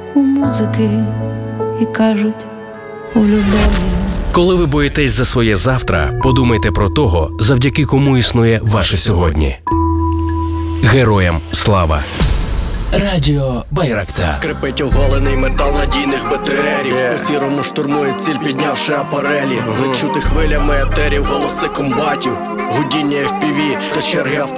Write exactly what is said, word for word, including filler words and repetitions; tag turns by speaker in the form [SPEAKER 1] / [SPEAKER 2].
[SPEAKER 1] у музики і кажуть у любові.
[SPEAKER 2] Коли ви боїтесь за своє завтра, подумайте про того, завдяки кому існує ваше сьогодні. Героям слава! Радіо Байрактар.
[SPEAKER 3] Скрипить оголений метал надійних БТРів. yeah. У сірому штурмує ціль, піднявши апарелі. uh-huh. Лечути хвилями етерів, голоси комбатів, гудіння еф пі ві та черги авто.